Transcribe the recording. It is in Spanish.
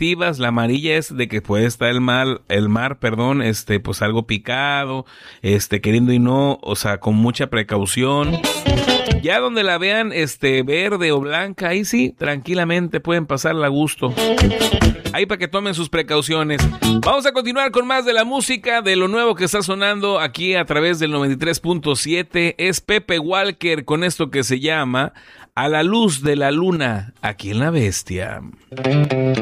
negativas. La amarilla es de que puede estar el mar, pues algo picado, queriendo y no, o sea, con mucha precaución. Ya donde la vean, verde o blanca, ahí sí, tranquilamente pueden pasarla a gusto. Ahí para que tomen sus precauciones. Vamos a continuar con más de la música, de lo nuevo que está sonando aquí a través del 93.7. Es Pepe Walker con esto que se llama A la luz de la luna, aquí en La Bestia.